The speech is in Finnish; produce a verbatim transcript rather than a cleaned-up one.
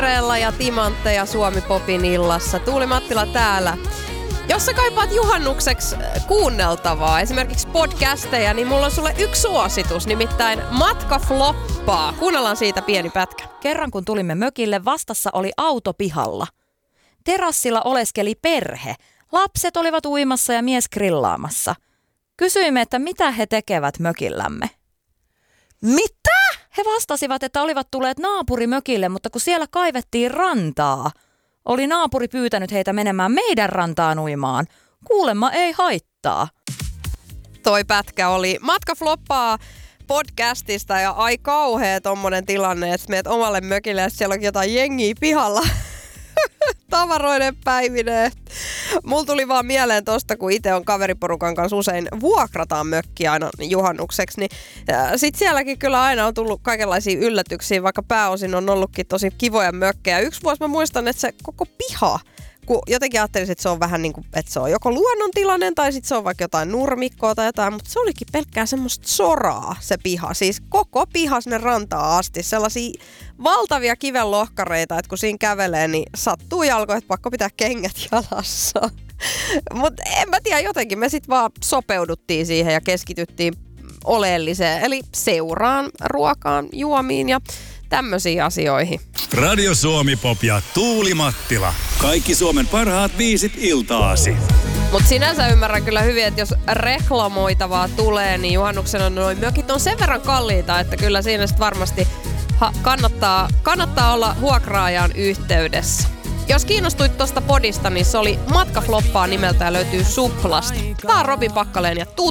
Mirella ja Timantteja Suomi-popin illassa. Tuuli Mattila täällä. Jos sä kaipaat juhannukseksi kuunneltavaa, esimerkiksi podcasteja, niin mulla on sulle yksi suositus, nimittäin Matka floppaa. Kuunnellaan siitä pieni pätkä. Kerran kun tulimme mökille, vastassa oli auto pihalla. Terassilla oleskeli perhe. Lapset olivat uimassa ja mies grillaamassa. Kysyimme, että mitä he tekevät mökillämme. Mitä? He vastasivat, että olivat tulleet naapurimökille, mutta kun siellä kaivettiin rantaa, oli naapuri pyytänyt heitä menemään meidän rantaan uimaan. Kuulemma ei haittaa. Toi pätkä oli Matka floppaa podcastista ja ai kauhea tommonen tilanne, että meet omalle mökille ja siellä onkin jotain jengiä pihalla. Tavaroiden päivineen. Mulla tuli vaan mieleen tosta, kun itse on kaveriporukan kanssa usein vuokrataan mökkiä aina juhannukseksi, niin sit sielläkin kyllä aina on tullut kaikenlaisia yllätyksiä, vaikka pääosin on ollutkin tosi kivoja mökkejä. Yksi vuosi mä muistan, että se koko piha, kun jotenkin ajattelisin, että se on vähän niin kuin, että se on joko luonnontilainen tai sitten se on vaikka jotain nurmikkoa tai jotain, mutta se olikin pelkkää semmoista soraa se piha. Siis koko piha sinne rantaan asti, sellaisia valtavia kivenlohkareita, että kun siinä kävelee, niin sattuu jalkoihin, että pakko pitää kengät jalassa. Mutta en mä tiedä, jotenkin me sitten vaan sopeuduttiin siihen ja keskityttiin oleelliseen, eli seuraan, ruokaan, juomiin ja tämmöisiin asioihin. Radio Suomi Pop ja Tuuli Mattila. Kaikki Suomen parhaat biisit iltaasi. Mutta sinänsä ymmärrän kyllä hyvin, että jos reklamoitavaa tulee, niin juhannuksena noin mökit on sen verran kalliita, että kyllä siinä sitten varmasti ha- kannattaa, kannattaa olla vuokraajan yhteydessä. Jos kiinnostuit tuosta podista, niin se oli Matka floppaa nimeltä ja löytyy Suplasta. Tää on Robin Packalén ja Tuut